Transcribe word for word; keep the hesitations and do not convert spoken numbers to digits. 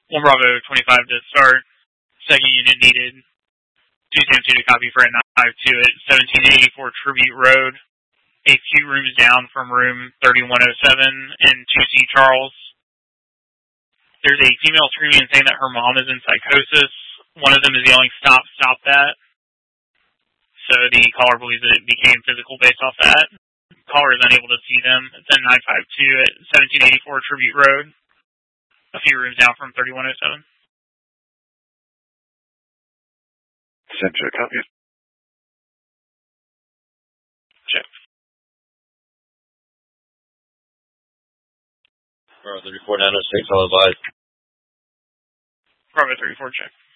one Bravo twenty-five to start. Second unit needed. two Sam two to copy for a nine five two at seventeen eighty-four Tribute Road. A few rooms down from room thirty-one oh seven in two C Charles. There's a female screaming and saying that her mom is in psychosis. One of them is yelling, "Stop, stop that." So the caller believes that it became physical based off that. Caller is unable to see them. It's at nine five two at seventeen eighty-four Tribute Road. A few rooms down from thirty-one oh seven. Sam two, copy. Check. Bravo thirty-four nine oh six, I'll advise. Bravo thirty-four, check.